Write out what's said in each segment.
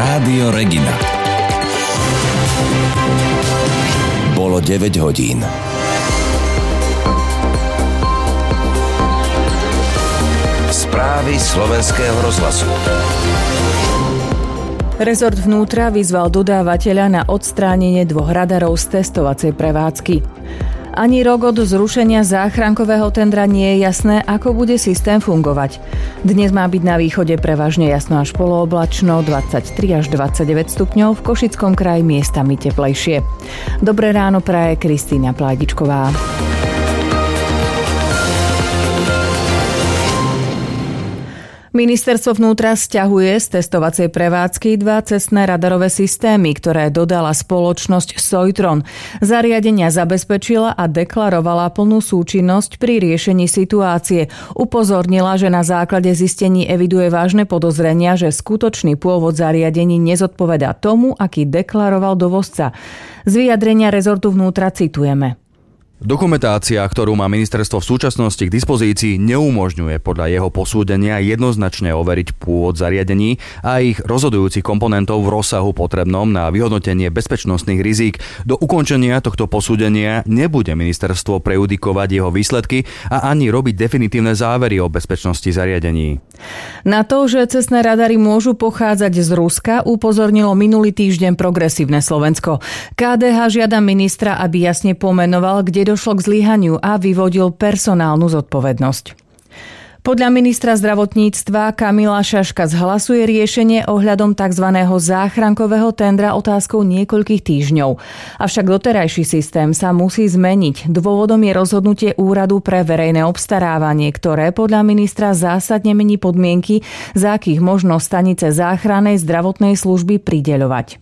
Rádio Regina. Bolo 9 hodín. Správy Slovenského rozhlasu. Rezort vnútra vyzval dodávateľa na odstránenie 2 radarov z testovacej prevádzky. Ani rok od zrušenia záchrankového tendra nie je jasné, ako bude systém fungovať. Dnes má byť na východe prevažne jasno až polooblačno, 23 až 29 stupňov, v Košickom kraji miestami teplejšie. Dobré ráno praje Kristýna Pládičková. Ministerstvo vnútra sťahuje z testovacej prevádzky 2 cestné radarové systémy, ktoré dodala spoločnosť Soitron. Zariadenia zabezpečila a deklarovala plnú súčinnosť pri riešení situácie. Upozornila, že na základe zistení eviduje vážne podozrenia, že skutočný pôvod zariadení nezodpovedá tomu, aký deklaroval dovozca. Z vyjadrenia rezortu vnútra citujeme. Dokumentácia, ktorú má ministerstvo v súčasnosti k dispozícii, neumožňuje podľa jeho posúdenia jednoznačne overiť pôvod zariadení a ich rozhodujúcich komponentov v rozsahu potrebnom na vyhodnotenie bezpečnostných rizík. Do ukončenia tohto posúdenia nebude ministerstvo prejudikovať jeho výsledky a ani robiť definitívne závery o bezpečnosti zariadení. Na to, že cestné radary môžu pochádzať z Ruska, upozornilo minulý týždeň Progresívne Slovensko. KDH žiada ministra, aby jasne pomenoval, kde došlo k zlyhaniu a vyvodil personálnu zodpovednosť. Podľa ministra zdravotníctva Kamila Šaška zhlasuje riešenie ohľadom tzv. Záchrankového tendra otázkou niekoľkých týždňov. Avšak doterajší systém sa musí zmeniť. Dôvodom je rozhodnutie Úradu pre verejné obstarávanie, ktoré podľa ministra zásadne mení podmienky, za akých možno stanice záchrannej zdravotnej služby prideľovať.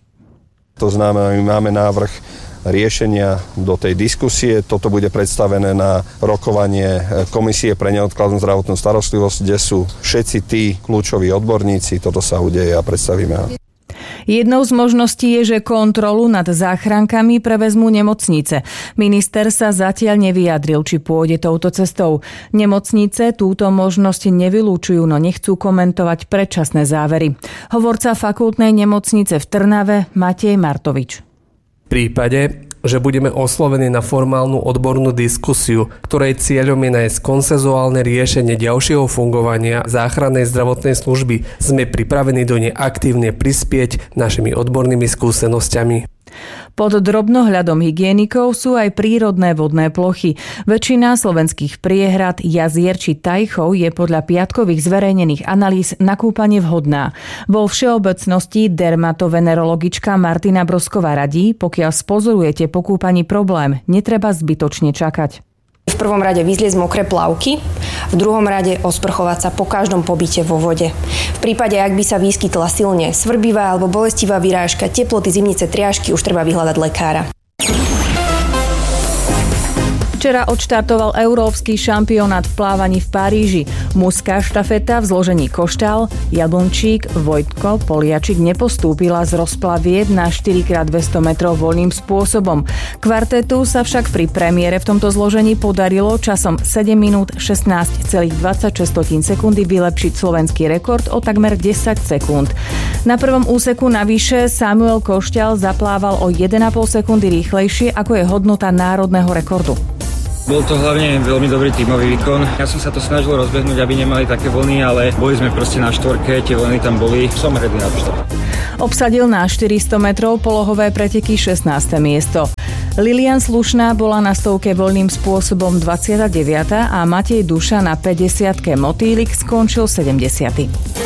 To znamená, my máme návrh riešenia do tej diskusie. Toto bude predstavené na rokovanie Komisie pre neodkladnú zdravotnú starostlivosť, kde sú všetci tí kľúčoví odborníci. Toto sa udeje a predstavíme. Jednou z možností je, že kontrolu nad záchrankami prevezmú nemocnice. Minister sa zatiaľ nevyjadril, či pôjde touto cestou. Nemocnice túto možnosť nevylúčujú, no nechcú komentovať predčasné závery. Hovorca fakultnej nemocnice v Trnave Matej Martovič. V prípade, že budeme oslovení na formálnu odbornú diskusiu, ktorej cieľom je nájsť konsenzuálne riešenie ďalšieho fungovania záchrannej zdravotnej služby, sme pripravení do nej aktívne prispieť našimi odbornými skúsenosťami. Pod drobnohľadom hygienikov sú aj prírodné vodné plochy. Väčšina slovenských priehrad, jazier či tajchov je podľa piatkových zverejnených analýz na kúpanie vhodná. Vo všeobecnosti dermatovenerologička Martina Brosková radí, pokiaľ spozorujete po kúpaní problém, netreba zbytočne čakať. V prvom rade vyzliecť mokré plavky, v druhom rade osprchovať sa po každom pobyte vo vode. V prípade, ak by sa vyskytla silne svrbivá alebo bolestivá vyrážka, teploty, zimnice, triažky, už treba vyhľadať lekára. Včera odštartoval európsky šampionát v plávaní v Paríži. Mužská štafeta v zložení Koštál, Jablončík, Vojtko, Poliačik nepostúpila z rozplavieb na 4x200 metrov voľným spôsobom. Kvartetu sa však pri premiére v tomto zložení podarilo časom 7 minút 16,26 sekundy vylepšiť slovenský rekord o takmer 10 sekúnd. Na prvom úseku navyše Samuel Košťal zaplával o 1,5 sekundy rýchlejšie, ako je hodnota národného rekordu. Bol to hlavne veľmi dobrý tímový výkon. Ja som sa to snažil rozbehnúť, aby nemali také vlny, ale boli sme proste na štvorke, tie vlny tam boli. Som hrdý na to. Obsadil na 400 metrov polohové preteky 16. miesto. Lilian Slušná bola na stovke voľným spôsobom 29. a Matej Duša na 50. Motýlik skončil 70.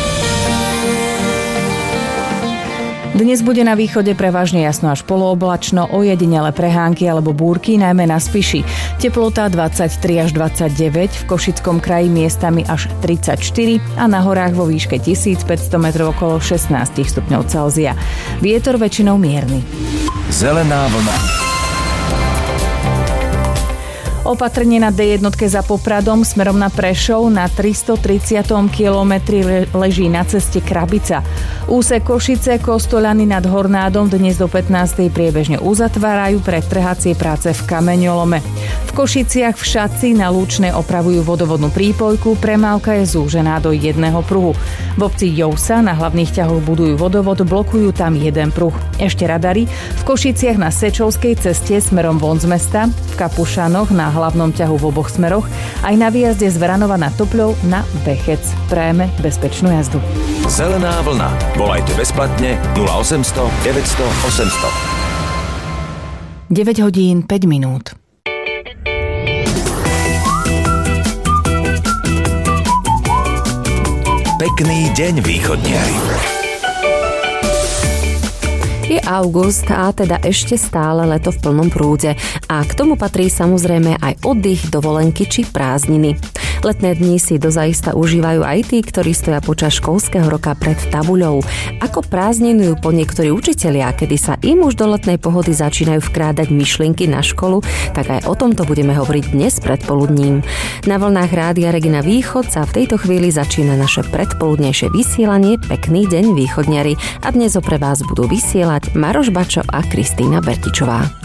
Dnes bude na východe prevažne jasno až polooblačno, ojedinele prehánky alebo búrky, najmä na Spiši. Teplota 23 až 29, v Košickom kraji miestami až 34 a na horách vo výške 1500 metrov okolo 16 stupňov Celzia. Vietor väčšinou mierny. Zelená vlna. Opatrne na D1 za Popradom smerom na Prešov na 330. kilometri leží na ceste Krabica. Úsek Košice Kostoľany nad Hornádom dnes do 15. priebežne uzatvárajú pre trhacie práce v kameňolome. V Košiciach v Šaci na Lúčnej opravujú vodovodnú prípojku, premávka je zúžená do jedného pruhu. V obci Jousa na hlavných ťahoch budujú vodovod, blokujú tam jeden pruh. Ešte radary v Košiciach na Sečovskej ceste smerom von z mesta, v Kapušanoch na hlavnom ťahu v oboch smeroch, aj na výjazde z Varanova nad Topľou na Bechec. Prajeme bezpečnú jazdu. Zelená vlna. Volajte bezplatne 0800 900 800. 9 hodín 5 minút. Pekný deň, východniari. Je august a teda ešte stále leto v plnom prúde a k tomu patrí samozrejme aj oddych, dovolenky či prázdniny. Letné dni si dozaista užívajú aj tí, ktorí stoja počas školského roka pred tabuľou. Ako prázdninujú po niektorí učitelia, kedy sa im už do letnej pohody začínajú vkrádať myšlienky na školu, tak aj o tomto budeme hovoriť dnes predpoludním. Na vlnách Rádia Regina Východ sa v tejto chvíli začína naše predpoludnejšie vysielanie. Pekný deň, východniari, a dnes ho pre vás budú vysielať Maroš Bačo a Kristýna Bertičová.